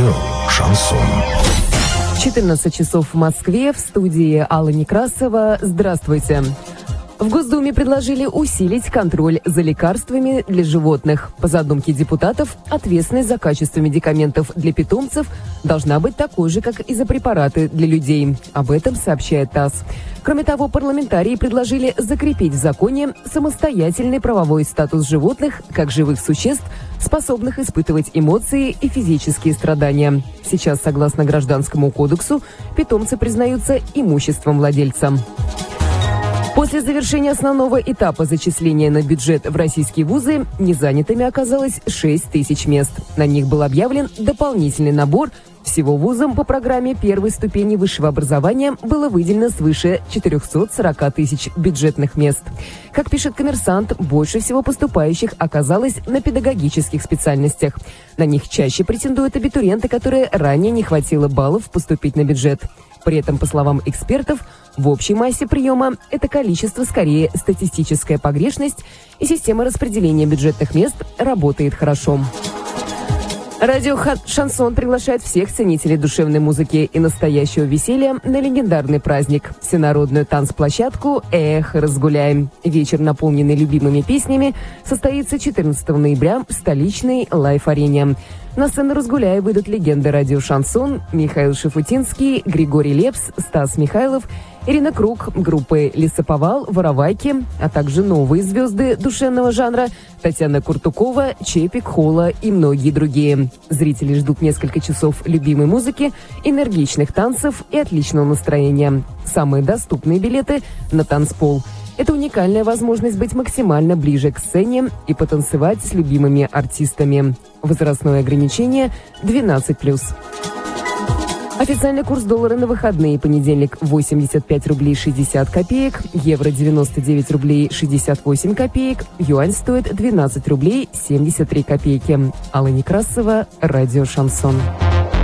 Радио «Шансон». 14 часов в Москве, в студии Алла Некрасова. Здравствуйте. В Госдуме предложили усилить контроль за лекарствами для животных. По задумке депутатов, ответственность за качество медикаментов для питомцев должна быть такой же, как и за препараты для людей. Об этом сообщает ТАСС. Кроме того, парламентарии предложили закрепить в законе самостоятельный правовой статус животных как живых существ, способных испытывать эмоции и физические страдания. Сейчас, согласно Гражданскому кодексу, питомцы признаются имуществом владельца. После завершения основного этапа зачисления на бюджет в российские вузы незанятыми оказалось 6 тысяч мест. На них был объявлен дополнительный набор. Всего вузам по программе первой ступени высшего образования было выделено свыше 440 тысяч бюджетных мест. Как пишет «Коммерсант», больше всего поступающих оказалось на педагогических специальностях. На них чаще претендуют абитуриенты, которые ранее не хватило баллов поступить на бюджет. При этом, по словам экспертов, в общей массе приема это количество скорее статистическая погрешность, и система распределения бюджетных мест работает хорошо. Радио «Шансон» приглашает всех ценителей душевной музыки и настоящего веселья на легендарный праздник – всенародную танцплощадку «Эх, разгуляем». Вечер, наполненный любимыми песнями, состоится 14 ноября в столичной лайф-арене. На сцену «Разгуляй» выйдут легенды радио «Шансон» Михаил Шафутинский, Григорий Лепс, Стас Михайлов, Ирина Круг, группы «Лесоповал», «Воровайки», а также новые звезды душевного жанра Татьяна Куртукова, Чепик, Холла и многие другие. Зрители ждут несколько часов любимой музыки, энергичных танцев и отличного настроения. Самые доступные билеты на танцпол. Это уникальная возможность быть максимально ближе к сцене и потанцевать с любимыми артистами. Возрастное ограничение 12+. Официальный курс доллара на выходные: понедельник 85 рублей 60 копеек, евро 99 рублей 68 копеек, юань стоит 12 рублей 73 копейки. Алла Некрасова, радио «Шансон».